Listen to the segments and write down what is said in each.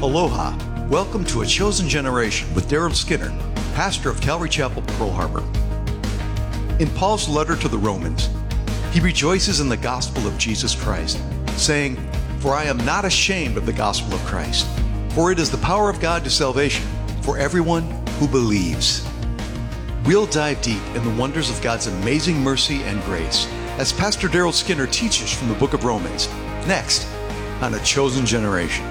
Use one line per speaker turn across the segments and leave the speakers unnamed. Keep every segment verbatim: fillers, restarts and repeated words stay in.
Aloha. Welcome to A Chosen Generation with Daryl Skinner, pastor of Calvary Chapel, Pearl Harbor. In Paul's letter to the Romans, he rejoices in the gospel of Jesus Christ, saying, "For I am not ashamed of the gospel of Christ, for it is the power of God to salvation for everyone who believes." We'll dive deep in the wonders of God's amazing mercy and grace as Pastor Daryl Skinner teaches from the book of Romans, next on A Chosen Generation.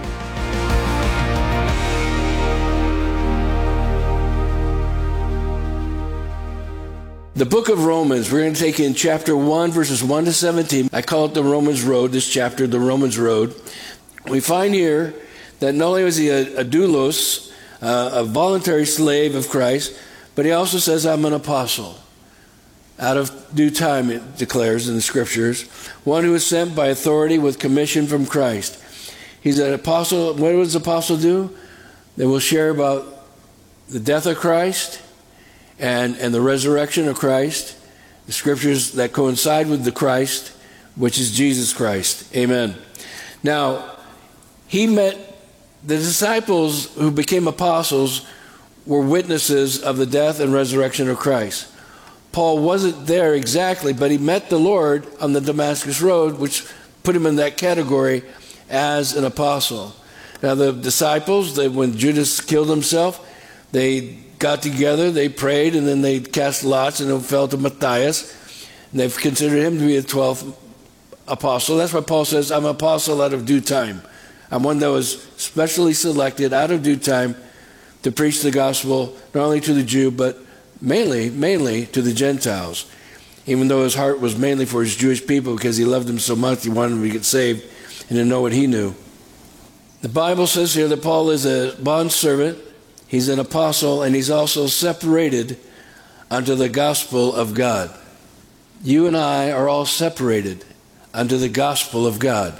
The book of Romans, we're going to take in chapter one, verses one to seventeen. I call it the Romans Road, this chapter, the Romans Road. We find here that not only was he a, a doulos, uh, a voluntary slave of Christ, but he also says, I'm an apostle. Out of due time, it declares in the scriptures, one who is sent by authority with commission from Christ. He's an apostle. What does the apostle do? They will share about the death of Christ, And, and the resurrection of Christ, the scriptures that coincide with the Christ, which is Jesus Christ. Amen. Now, he met the disciples who became apostles were witnesses of the death and resurrection of Christ. Paul wasn't there exactly, but he met the Lord on the Damascus Road, which put him in that category as an apostle. Now, the disciples, they, when Judas killed himself, they got together, they prayed, and then they cast lots, and it fell to Matthias. And they've considered him to be the twelfth apostle. That's why Paul says, I'm an apostle out of due time. I'm one that was specially selected out of due time to preach the gospel, not only to the Jew, but mainly, mainly to the Gentiles. Even though his heart was mainly for his Jewish people, because he loved them so much, he wanted them to get saved and to know what he knew. The Bible says here that Paul is a bondservant. He's an apostle, and he's also separated unto the gospel of God. You and I are all separated unto the gospel of God.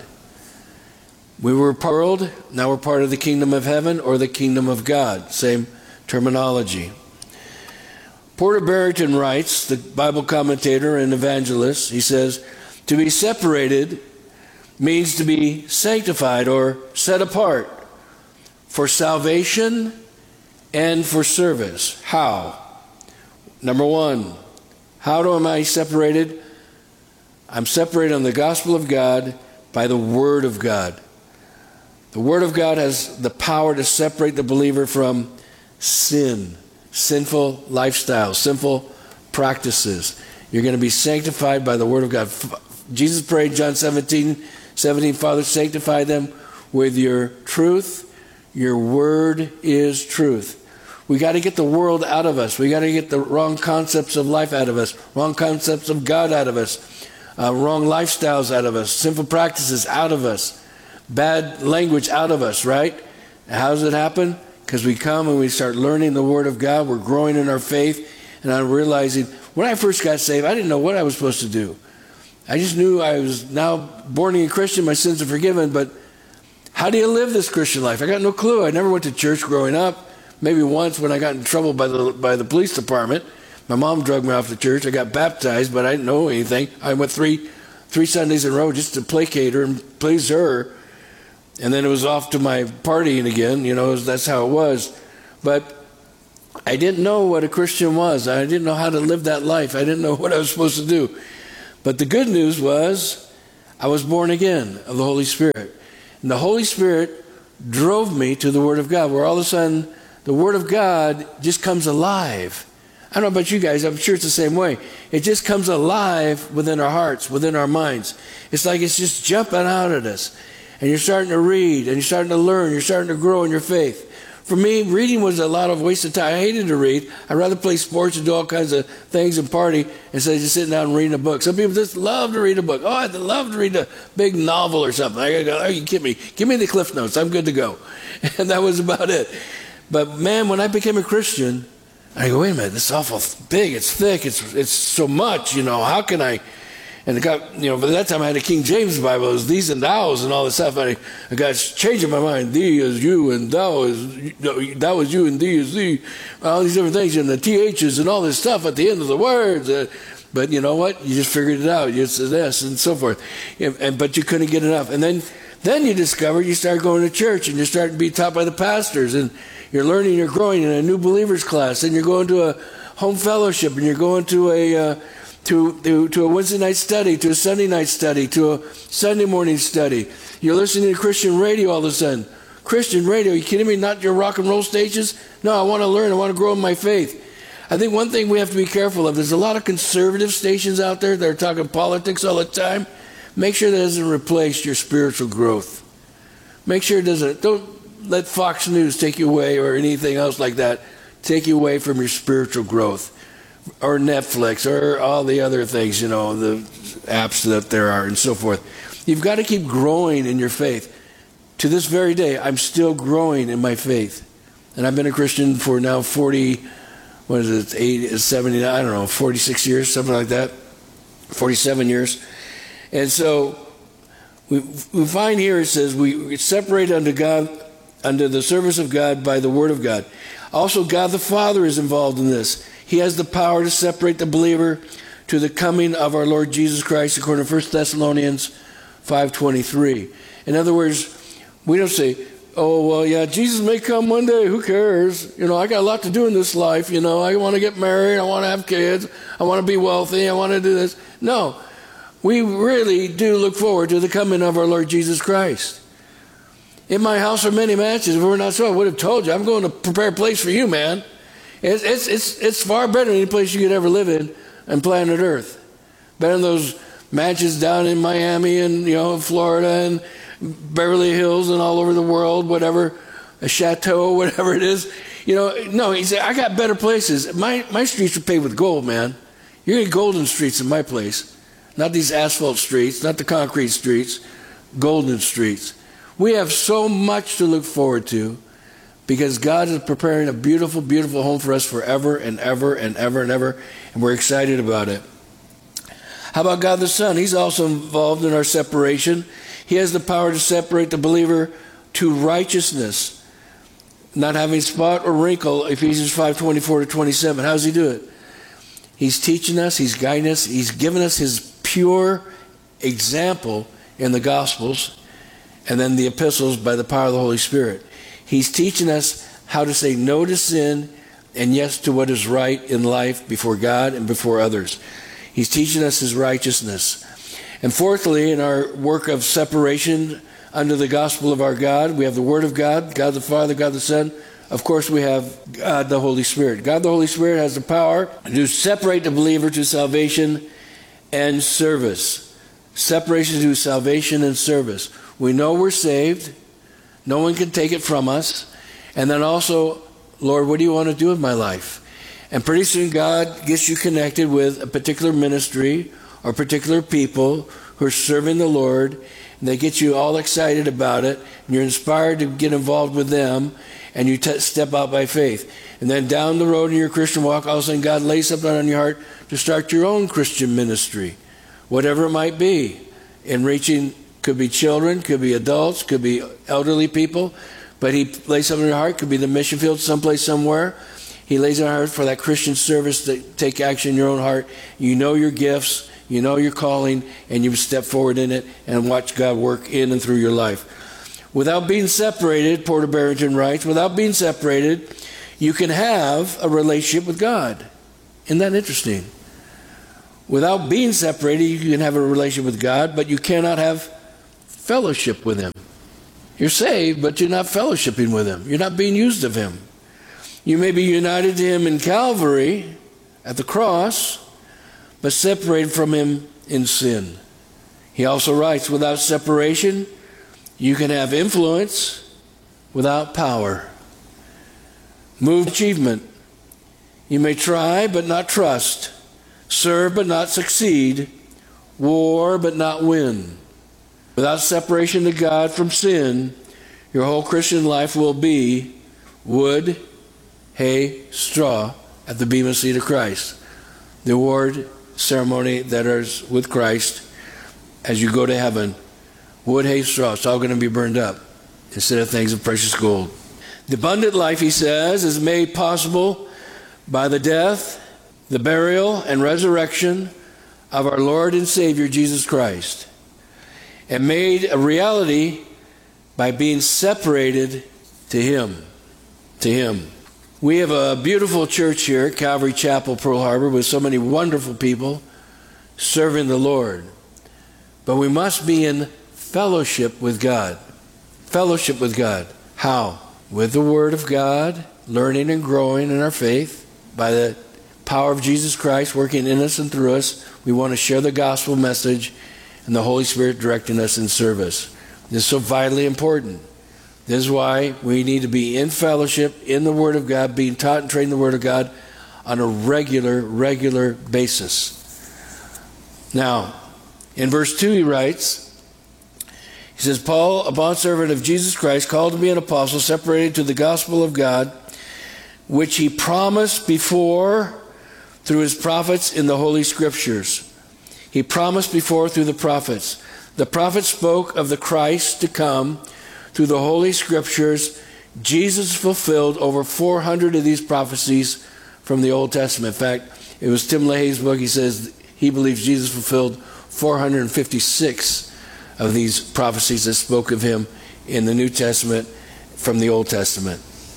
We were world, now we're part of the kingdom of heaven or the kingdom of God. Same terminology. Porter Barrington writes, the Bible commentator and evangelist, he says, to be separated means to be sanctified or set apart for salvation and for service. How? Number one, how do am I separated? I'm separated on the gospel of God by the Word of God. The Word of God has the power to separate the believer from sin, sinful lifestyles, sinful practices. You're going to be sanctified by the Word of God. Jesus prayed, John seventeen, seventeen, Father, sanctify them with your truth. Your Word is truth. We got to get the world out of us. We got to get the wrong concepts of life out of us, wrong concepts of God out of us, uh, wrong lifestyles out of us, sinful practices out of us, bad language out of us, right? How does it happen? Because we come and we start learning the Word of God. We're growing in our faith. And I'm realizing when I first got saved, I didn't know what I was supposed to do. I just knew I was now born again Christian. My sins are forgiven. But how do you live this Christian life? I got no clue. I never went to church growing up. Maybe once when I got in trouble by the by the police department, my mom drugged me off to church. I got baptized, but I didn't know anything. I went three three Sundays in a row just to placate her and please her. And then it was off to my partying again. You know, that's how it was. But I didn't know what a Christian was. I didn't know how to live that life. I didn't know what I was supposed to do. But the good news was I was born again of the Holy Spirit. And the Holy Spirit drove me to the Word of God, where all of a sudden the Word of God just comes alive. I don't know about you guys. I'm sure it's the same way. It just comes alive within our hearts, within our minds. It's like it's just jumping out at us. And you're starting to read, and you're starting to learn. You're starting to grow in your faith. For me, reading was a lot of waste of time. I hated to read. I'd rather play sports and do all kinds of things and party instead of just sitting down and reading a book. Some people just love to read a book. Oh, I'd love to read a big novel or something. I go, oh, you kidding me? Give me the Cliff Notes. I'm good to go. And that was about it. But man, when I became a Christian, I go, wait a minute, this is awful big, it's thick, it's it's so much, you know, how can I, and it got, you know, by that time I had a King James Bible, it was these and thous and all this stuff, and I, I got changing my mind, thee is you and thou is, thou is you and thee is thee, all these different things, and the T H's and all this stuff at the end of the words, uh, but you know what, you just figured it out, it's this and so forth, and, and but you couldn't get enough, and then Then you discover you start going to church and you start to be taught by the pastors, and you're learning, you're growing in a new believers class, and you're going to a home fellowship, and you're going to a uh, to, to to a Wednesday night study, to a Sunday night study, to a Sunday morning study. You're listening to Christian radio all of a sudden. Christian radio, are you kidding me? Not your rock and roll stations? No, I want to learn. I want to grow in my faith. I think one thing we have to be careful of, there's a lot of conservative stations out there that are talking politics all the time. Make sure that doesn't replace your spiritual growth. Make sure it doesn't. Don't let Fox News take you away, or anything else like that, take you away from your spiritual growth. Or Netflix, or all the other things, you know, the apps that there are and so forth. You've got to keep growing in your faith. To this very day, I'm still growing in my faith. And I've been a Christian for now forty, what is it, eighty, seventy, I don't know, forty-six years, something like that. forty-seven years. And so we, we find here it says we separate unto God, under the service of God by the word of God. Also, God the Father is involved in this. He has the power to separate the believer to the coming of our Lord Jesus Christ, according to First Thessalonians five twenty-three. In other words, we don't say, oh, well, yeah, Jesus may come one day. Who cares? You know, I got a lot to do in this life. You know, I want to get married. I want to have kids. I want to be wealthy. I want to do this. No, we really do look forward to the coming of our Lord Jesus Christ. In my house are many mansions. If we were not so, I would have told you. I'm going to prepare a place for you, man. It's, it's, it's, it's far better than any place you could ever live in on planet Earth. Better than those mansions down in Miami and, you know, Florida and Beverly Hills and all over the world, whatever, a chateau, whatever it is. You know, no, he said, I got better places. My, my streets are paved with gold, man. You're going to get golden streets in my place. Not these asphalt streets, not the concrete streets, golden streets. We have so much to look forward to, because God is preparing a beautiful, beautiful home for us forever and ever and ever and ever, and we're excited about it. How about God the Son? He's also involved in our separation. He has the power to separate the believer to righteousness, not having spot or wrinkle, Ephesians five twenty-four to twenty-seven. How does he do it? He's teaching us, he's guiding us, he's given us his pure example in the Gospels, and then the epistles by the power of the Holy Spirit. He's teaching us how to say no to sin and yes to what is right in life before God and before others. He's teaching us his righteousness. And fourthly, in our work of separation under the gospel of our God, we have the Word of God, God the Father, God the Son. Of course, we have God the Holy Spirit. God the Holy Spirit has the power to separate the believer to salvation and service. Separation to salvation and service. We know we're saved. No one can take it from us. And then also, Lord, what do you want to do with my life? And pretty soon God gets you connected with a particular ministry or particular people who are serving the Lord. And they get you all excited about it. And you're inspired to get involved with them. And you t- step out by faith. And then down the road in your Christian walk, all of a sudden God lays something on your heart to start your own Christian ministry. Whatever it might be. In reaching, could be children, could be adults, could be elderly people. But he lays something on your heart. Could be the mission field someplace, somewhere. He lays on your heart for that Christian service to take action in your own heart. You know your gifts. You know your calling. And you step forward in it and watch God work in and through your life. Without being separated, Porter Barrington writes, without being separated, you can have a relationship with God. Isn't that interesting? Without being separated, you can have a relationship with God, but you cannot have fellowship with him. You're saved, but you're not fellowshipping with him. You're not being used of him. You may be united to him in Calvary at the cross, but separated from him in sin. He also writes, without separation, you can have influence without power. Move achievement. You may try but not trust. Serve but not succeed. War but not win. Without separation to God from sin, your whole Christian life will be wood, hay, straw at the bema seat of Christ. The award ceremony that is with Christ as you go to heaven. Wood, hay, straw, it's all going to be burned up instead of things of precious gold. The abundant life, he says, is made possible by the death, the burial, and resurrection of our Lord and Savior, Jesus Christ, and made a reality by being separated to Him. To Him. We have a beautiful church here at Calvary Chapel, Pearl Harbor, with so many wonderful people serving the Lord. But we must be in fellowship with God. Fellowship with God. How? With the Word of God, learning and growing in our faith by the power of Jesus Christ working in us and through us. We want to share the gospel message and the Holy Spirit directing us in service. This is so vitally important. This is why we need to be in fellowship, in the Word of God, being taught and trained in the Word of God on a regular, regular basis. Now, in verse two he writes, he says, Paul, a bondservant of Jesus Christ, called to be an apostle, separated to the gospel of God, which he promised before through his prophets in the Holy Scriptures. He promised before through the prophets. The prophets spoke of the Christ to come through the Holy Scriptures. Jesus fulfilled over four hundred of these prophecies from the Old Testament. In fact, it was Tim LaHaye's book. He says he believes Jesus fulfilled four hundred fifty-six of these prophecies that spoke of him in the New Testament from the Old Testament.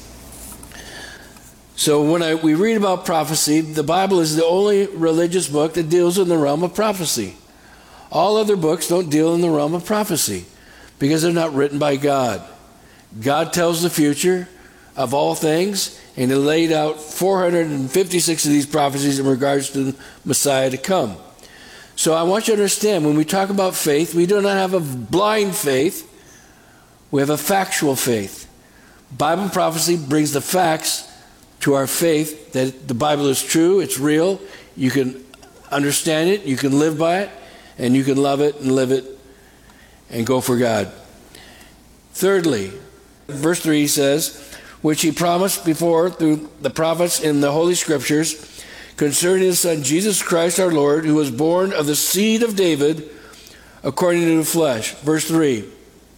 So when I, we read about prophecy, the Bible is the only religious book that deals in the realm of prophecy. All other books don't deal in the realm of prophecy because they're not written by God. God tells the future of all things, and he laid out four hundred fifty-six of these prophecies in regards to the Messiah to come. So I want you to understand, when we talk about faith, we do not have a blind faith. We have a factual faith. Bible prophecy brings the facts to our faith that the Bible is true, it's real, you can understand it, you can live by it, and you can love it and live it and go for God. Thirdly, verse three says, which he promised before through the prophets in the Holy Scriptures, concerning his Son Jesus Christ our Lord, who was born of the seed of David according to the flesh. Verse three.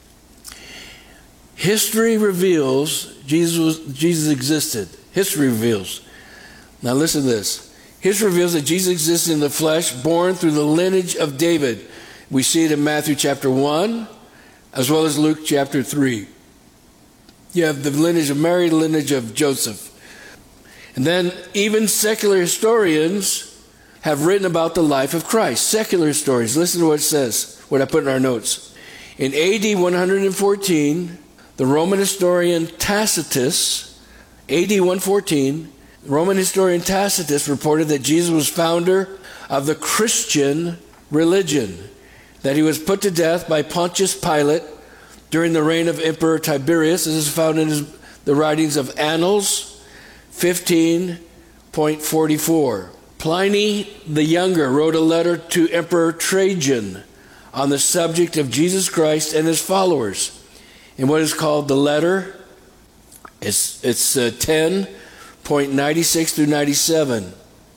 History reveals Jesus was, Jesus existed. History reveals. Now listen to this. History reveals that Jesus existed in the flesh, born through the lineage of David. We see it in Matthew chapter one, as well as Luke chapter three. You have the lineage of Mary, the lineage of Joseph. And then even secular historians have written about the life of Christ. Secular historians. Listen to what it says, what I put in our notes. In A D one fourteen, the Roman historian Tacitus, A D one fourteen, Roman historian Tacitus reported that Jesus was founder of the Christian religion, that he was put to death by Pontius Pilate during the reign of Emperor Tiberius. This is found in his, the writings of Annals fifteen point forty-four. Pliny the Younger wrote a letter to Emperor Trajan on the subject of Jesus Christ and his followers in what is called the letter. It's, it's uh, ten point ninety-six through ninety-seven.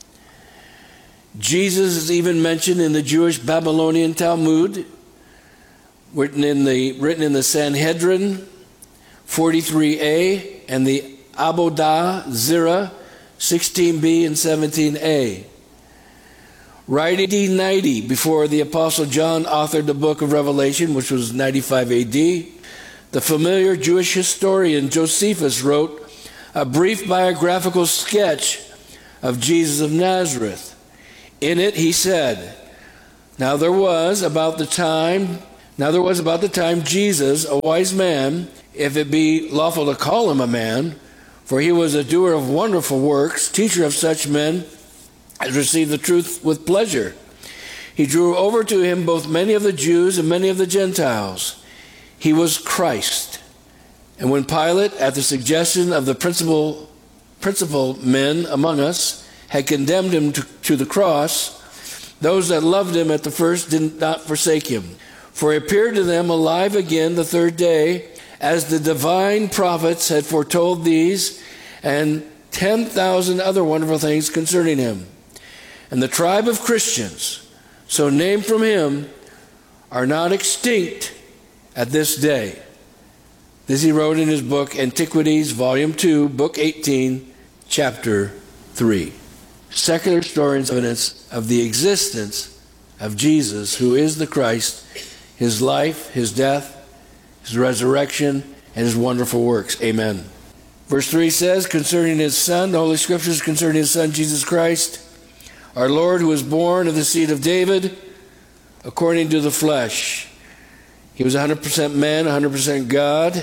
Jesus is even mentioned in the Jewish Babylonian Talmud, written in the, written in the Sanhedrin forty-three A and the Abodah Zira sixteen B and seventeen A. Writing A D ninety, before the Apostle John authored the book of Revelation, which was ninety-five A D, the familiar Jewish historian Josephus wrote a brief biographical sketch of Jesus of Nazareth. In it he said, Now there was about the time, now there was about the time Jesus, a wise man, if it be lawful to call him a man, for he was a doer of wonderful works, teacher of such men as received the truth with pleasure. He drew over to him both many of the Jews and many of the Gentiles. He was Christ. And when Pilate, at the suggestion of the principal, principal men among us, had condemned him to, to the cross, those that loved him at the first did not forsake him. For he appeared to them alive again the third day, as the divine prophets had foretold these and ten thousand other wonderful things concerning him. And the tribe of Christians, so named from him, are not extinct at this day. This he wrote in his book, Antiquities, Volume two, Book eighteen, Chapter three. Secular historians' evidence of the existence of Jesus, who is the Christ, his life, his death, his his resurrection, and his wonderful works. Amen. Verse three says, concerning his Son, the Holy Scriptures concerning his Son, Jesus Christ, our Lord, who was born of the seed of David, according to the flesh. He was one hundred percent man, one hundred percent God,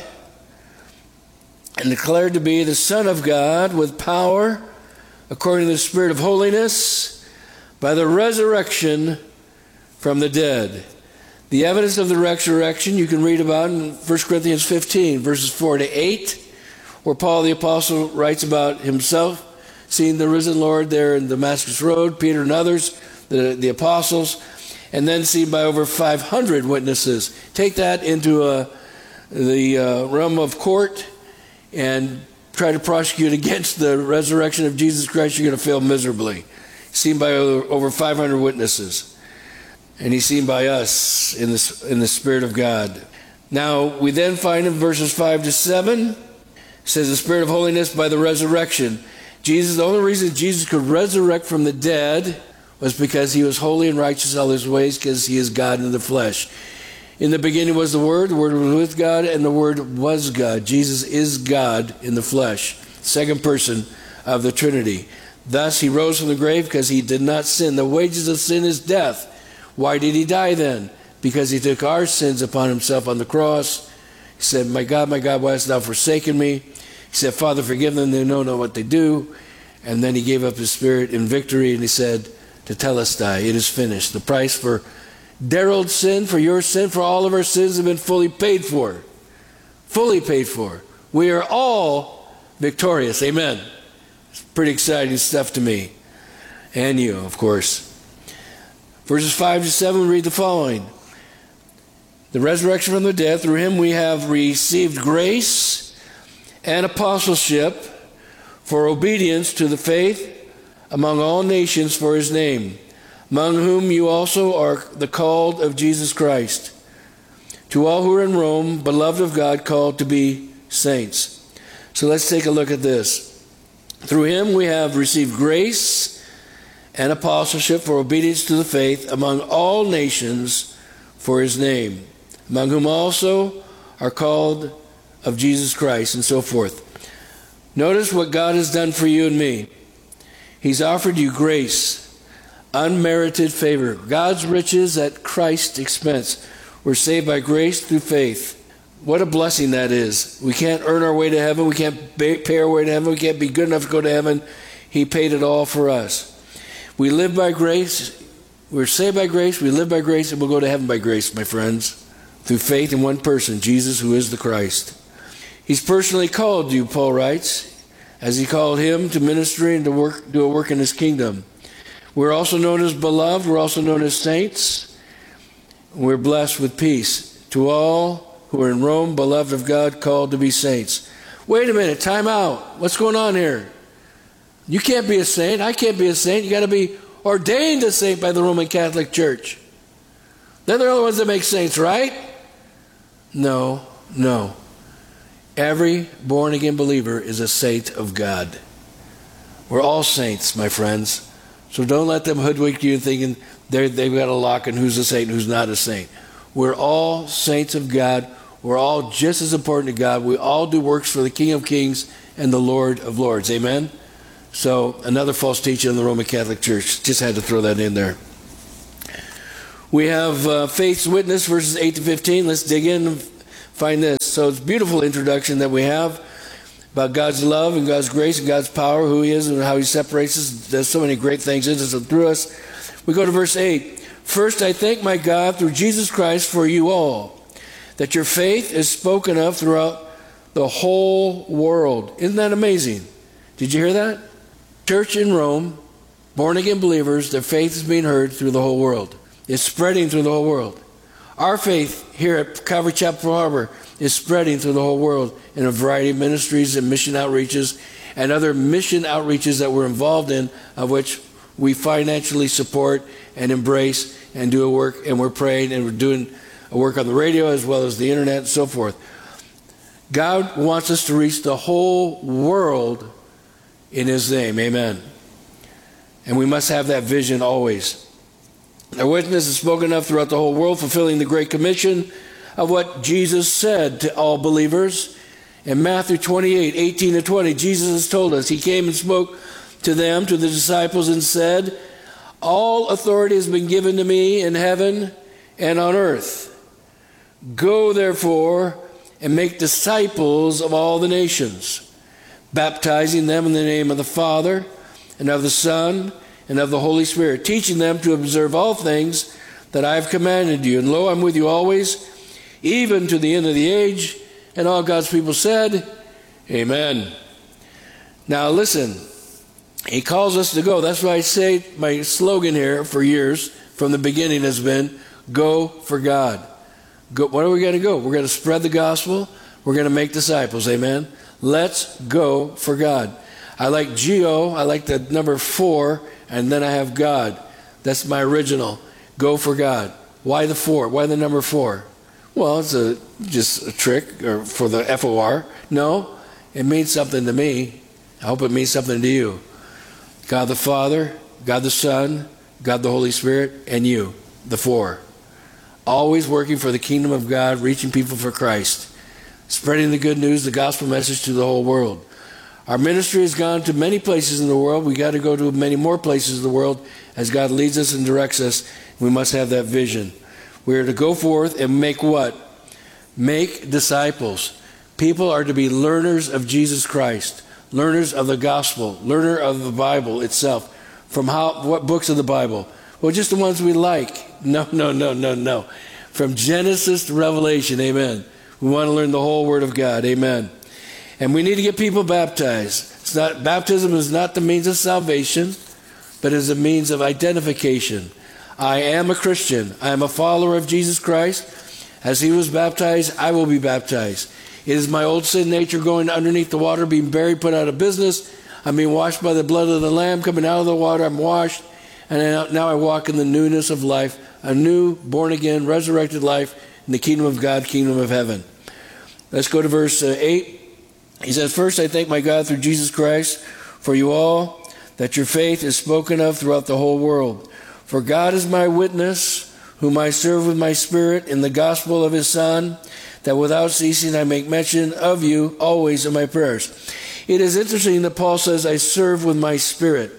and declared to be the Son of God with power, according to the Spirit of holiness, by the resurrection from the dead. The evidence of the resurrection you can read about in First Corinthians fifteen, verses four to eight, where Paul the Apostle writes about himself seeing the risen Lord there in Damascus Road, Peter and others, the, the apostles, and then seen by over five hundred witnesses. Take that into uh, the uh, realm of court and try to prosecute against the resurrection of Jesus Christ, you're going to fail miserably. Seen by over, over five hundred witnesses. And he's seen by us in the, in the Spirit of God. Now, we then find in verses five to seven, it says the Spirit of holiness by the resurrection. Jesus, the only reason Jesus could resurrect from the dead was because he was holy and righteous in all his ways, because he is God in the flesh. In the beginning was the Word, the Word was with God, and the Word was God. Jesus is God in the flesh, second person of the Trinity. Thus he rose from the grave because he did not sin. The wages of sin is death. Why did he die then? Because he took our sins upon himself on the cross. He said, my God, my God, why hast thou forsaken me? He said, Father, forgive them, they know not what they do. And then he gave up his spirit in victory, and he said, Tetelestai, it is finished. The price for Daryl's sin, for your sin, for all of our sins have been fully paid for. Fully paid for. We are all victorious. Amen. It's pretty exciting stuff to me. And you, of course. Verses five to seven, we read the following. The resurrection from the dead, through him we have received grace and apostleship for obedience to the faith among all nations for his name, among whom you also are the called of Jesus Christ. To all who are in Rome, beloved of God, called to be saints. So let's take a look at this. Through him we have received grace and apostleship for obedience to the faith among all nations for his name, among whom also are called of Jesus Christ, and so forth. Notice what God has done for you and me. He's offered you grace, unmerited favor, God's riches at Christ's expense. We're saved by grace through faith. What a blessing that is. We can't earn our way to heaven. We can't pay our way to heaven. We can't be good enough to go to heaven. He paid it all for us. We live by grace. We're saved by grace. We live by grace, and we'll go to heaven by grace, my friends, through faith in one person, Jesus, who is the Christ. He's personally called you, Paul writes, as he called him to ministry and to work, do a work in his kingdom. We're also known as beloved. We're also known as saints. We're blessed with peace. To all who are in Rome, beloved of God, called to be saints. Wait a minute, time out. What's going on here? You can't be a saint. I can't be a saint. You got to be ordained a saint by the Roman Catholic Church. They're the only ones that make saints, right? No, no. Every born-again believer is a saint of God. We're all saints, my friends. So don't let them hoodwink you thinking they're, they've got a lock on who's a saint and who's not a saint. We're all saints of God. We're all just as important to God. We all do works for the King of Kings and the Lord of Lords. Amen? So another false teaching in the Roman Catholic Church. Just had to throw that in there. We have uh, Faith's Witness, verses eight to fifteen. Let's dig in and find this. So it's a beautiful introduction that we have about God's love and God's grace and God's power, who he is and how he separates us. There's so many great things in us and through us. We go to verse eight. First, I thank my God through Jesus Christ for you all, that your faith is spoken of throughout the whole world. Isn't that amazing? Did you hear that? Church in Rome, born-again believers, their faith is being heard through the whole world. It's spreading through the whole world. Our faith here at Calvary Chapel Pearl Harbor is spreading through the whole world in a variety of ministries and mission outreaches and other mission outreaches that we're involved in, of which we financially support and embrace and do a work, and we're praying and we're doing a work on the radio as well as the internet and so forth. God wants us to reach the whole world in his name. Amen. And we must have that vision always. Our witness is spoken of throughout the whole world, fulfilling the Great Commission of what Jesus said to all believers. In Matthew twenty-eight, eighteen to twenty, Jesus has told us, he came and spoke to them, to the disciples, and said, all authority has been given to me in heaven and on earth. Go, therefore, and make disciples of all the nations, baptizing them in the name of the Father, and of the Son, and of the Holy Spirit, teaching them to observe all things that I have commanded you. And lo, I'm with you always, even to the end of the age. And all God's people said, amen. Now listen, he calls us to go. That's why I say my slogan here for years, from the beginning, has been, go for God. Go, what are we going to go? We're going to spread the gospel. We're going to make disciples. Amen. Let's go for God. I like Geo. I like the number four, and then I have God. That's my original. Go for God. Why the four? Why the number four? Well, it's a just a trick or for the F O R. No, it means something to me. I hope it means something to you. God the Father, God the Son, God the Holy Spirit, and you, the four. Always working for the kingdom of God, reaching people for Christ, spreading the good news, the gospel message to the whole world. Our ministry has gone to many places in the world. We got to go to many more places in the world as God leads us and directs us. We must have that vision. We are to go forth and make what? Make disciples. People are to be learners of Jesus Christ, learners of the gospel, learner of the Bible itself. From how? What books of the Bible? Well, just the ones we like. No, no, no, no, no. From Genesis to Revelation, amen. We want to learn the whole Word of God, amen. And we need to get people baptized. It's not, baptism is not the means of salvation, but is a means of identification. I am a Christian. I am a follower of Jesus Christ. As he was baptized, I will be baptized. It is my old sin nature going underneath the water, being buried, put out of business. I'm being washed by the blood of the Lamb, coming out of the water. I'm washed. And now I walk in the newness of life, a new, born-again, resurrected life in the kingdom of God, kingdom of heaven. Let's go to verse uh, eight. He says, first I thank my God through Jesus Christ for you all, that your faith is spoken of throughout the whole world. For God is my witness, whom I serve with my spirit in the gospel of his Son, that without ceasing I make mention of you always in my prayers. It is interesting that Paul says, I serve with my spirit.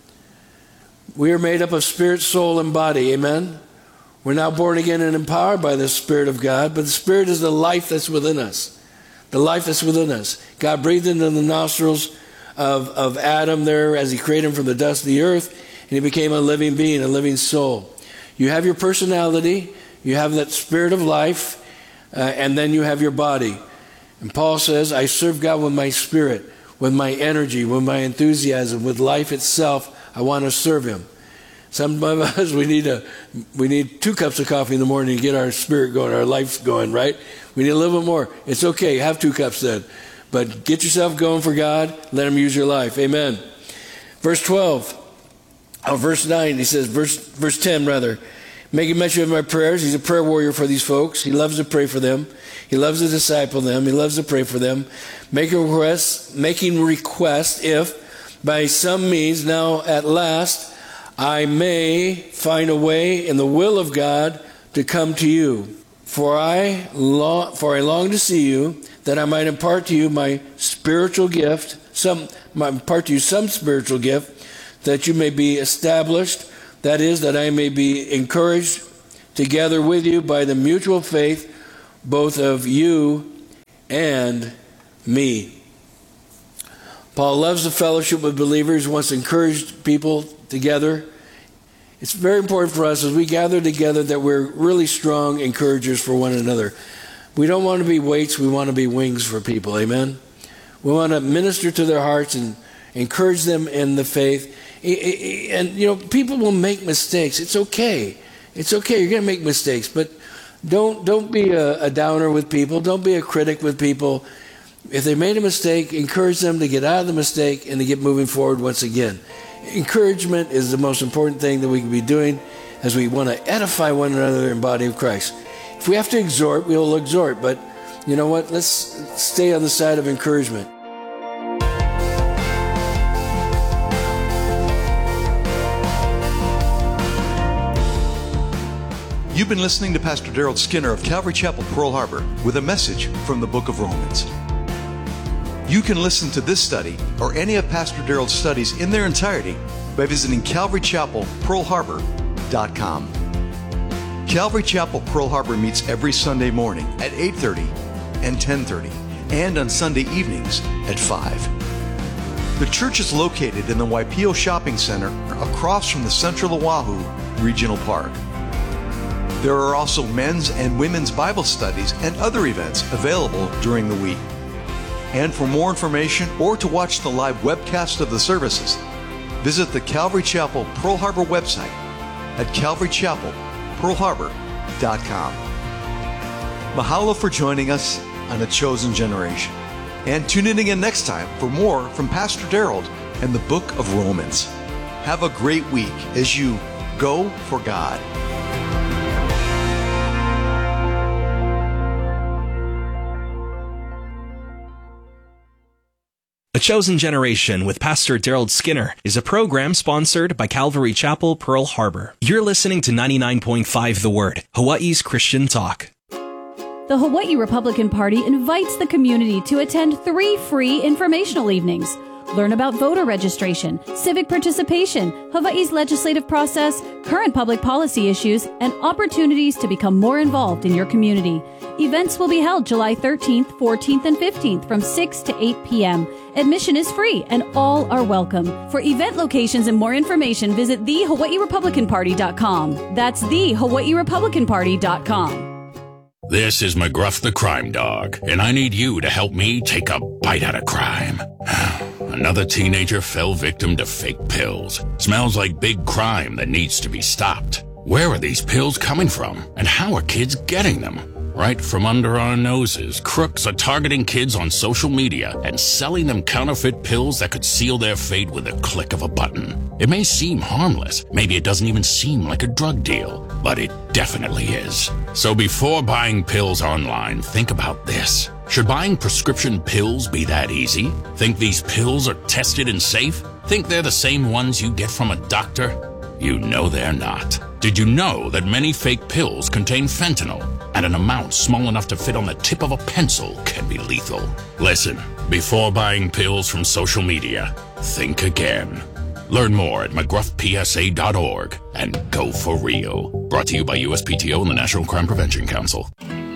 We are made up of spirit, soul, and body. Amen? We're now born again and empowered by the Spirit of God, but the Spirit is the life that's within us. The life that's within us. God breathed into the nostrils of, of Adam there as he created him from the dust of the earth, and he became a living being, a living soul. You have your personality, you have that spirit of life, uh, and then you have your body. And Paul says, I serve God with my spirit, with my energy, with my enthusiasm, with life itself. I want to serve him. Some of us, we need a, we need two cups of coffee in the morning to get our spirit going, our life going, right? We need a little bit more. It's okay. Have two cups then. But get yourself going for God. Let him use your life. Amen. Verse twelve. Oh, verse nine, he says, verse, verse ten rather. Making mention of my prayers. He's a prayer warrior for these folks. He loves to pray for them. He loves to disciple them. He loves to pray for them. Making requests, making requests if by some means now at last I may find a way in the will of God to come to you. For I long, for I long to see you, that I might impart to you my spiritual gift, some might impart to you some spiritual gift, that you may be established, that is, that I may be encouraged together with you by the mutual faith, both of you and me. Paul loves the fellowship with believers, wants to encourage people together. It's very important for us as we gather together that we're really strong encouragers for one another. We don't want to be weights, we want to be wings for people, amen? We want to minister to their hearts and encourage them in the faith. And, you know, people will make mistakes. It's okay. It's okay, you're going to make mistakes, but don't, don't be a, a downer with people. Don't be a critic with people. If they made a mistake, encourage them to get out of the mistake and to get moving forward once again. Encouragement is the most important thing that we can be doing as we want to edify one another in the body of Christ. If we have to exhort, we will exhort, but you know what? Let's stay on the side of encouragement.
You've been listening to Pastor Daryl Skinner of Calvary Chapel, Pearl Harbor, with a message from the book of Romans. You can listen to this study or any of Pastor Daryl's studies in their entirety by visiting calvary chapel pearl harbor dot com. Calvary Chapel, Pearl Harbor meets every Sunday morning at eight thirty and ten thirty, and on Sunday evenings at five. The church is located in the Waipio Shopping Center across from the Central Oahu Regional Park. There are also men's and women's Bible studies and other events available during the week. And for more information or to watch the live webcast of the services, visit the Calvary Chapel Pearl Harbor website at calvary chapel pearl harbor dot com. Mahalo for joining us on A Chosen Generation. And tune in again next time for more from Pastor Daryl and the book of Romans. Have a great week as you go for God.
A Chosen Generation with Pastor Daryl Skinner is a program sponsored by Calvary Chapel, Pearl Harbor. You're listening to ninety-nine point five The Word, Hawaii's Christian talk.
The Hawaii Republican Party invites the community to attend three free informational evenings. Learn about voter registration, civic participation, Hawaii's legislative process, current public policy issues, and opportunities to become more involved in your community. Events will be held July thirteenth, fourteenth, and fifteenth from six to eight p.m. Admission is free and all are welcome. For event locations and more information, visit the hawaii republican party dot com. That's the hawaii republican party dot com.
This is McGruff the Crime Dog, and I need you to help me take a bite out of crime. Another teenager fell victim to fake pills. Smells like big crime that needs to be stopped. Where are these pills coming from, and how are kids getting them? Right from under our noses, crooks are targeting kids on social media and selling them counterfeit pills that could seal their fate with a click of a button. It may seem harmless, maybe it doesn't even seem like a drug deal, but it definitely is. So before buying pills online, think about this. Should buying prescription pills be that easy? Think these pills are tested and safe? Think they're the same ones you get from a doctor? You know they're not. Did you know that many fake pills contain fentanyl, and an amount small enough to fit on the tip of a pencil can be lethal? Listen, before buying pills from social media, think again. Learn more at mcgruff p s a dot org and go for real. Brought to you by U S P T O and the National Crime Prevention Council.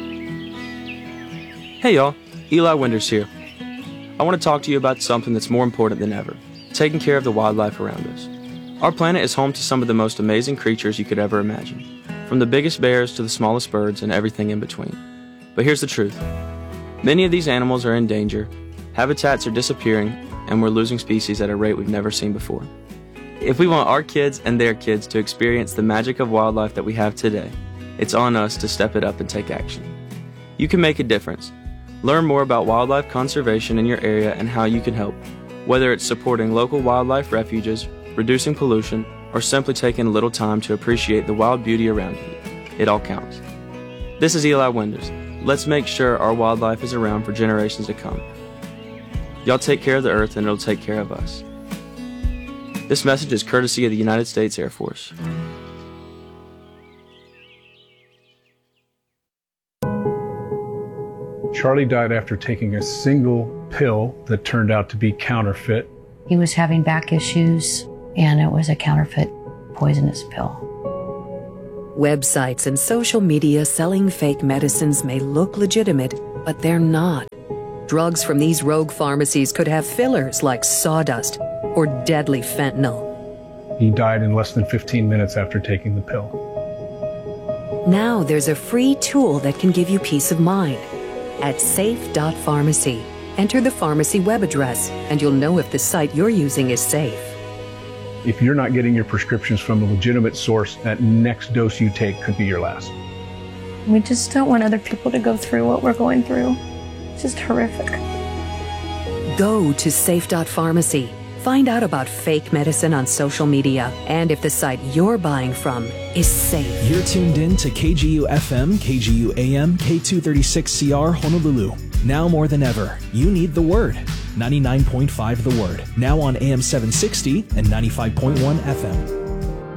Hey y'all, Eli Winders here. I want to talk to you about something that's more important than ever, taking care of the wildlife around us. Our planet is home to some of the most amazing creatures you could ever imagine, from the biggest bears to the smallest birds and everything in between. But here's the truth. Many of these animals are in danger, habitats are disappearing, and we're losing species at a rate we've never seen before. If we want our kids and their kids to experience the magic of wildlife that we have today, it's on us to step it up and take action. You can make a difference. Learn more about wildlife conservation in your area and how you can help, whether it's supporting local wildlife refuges, reducing pollution, or simply taking a little time to appreciate the wild beauty around you. It all counts. This is Eli Winders. Let's make sure our wildlife is around for generations to come. Y'all take care of the earth and it'll take care of us. This message is courtesy of the United States Air Force.
Charlie died after taking a single pill that turned out to be counterfeit.
He was having back issues, and it was a counterfeit poisonous pill.
Websites and social media selling fake medicines may look legitimate, but they're not. Drugs from these rogue pharmacies could have fillers like sawdust or deadly fentanyl.
He died in less than fifteen minutes after taking the pill.
Now there's a free tool that can give you peace of mind. At safe dot pharmacy, enter the pharmacy web address, and you'll know if the site you're using is safe.
If you're not getting your prescriptions from a legitimate source, that next dose you take could be your last.
We just don't want other people to go through what we're going through. It's just horrific.
Go to safe dot pharmacy. Find out about fake medicine on social media and if the site you're buying from is safe.
You're tuned in to K G U F M, K G U A M, K two thirty-six C R Honolulu. Now more than ever, you need the Word. ninety-nine point five The Word. Now on A M seven sixty and ninety-five point one F M.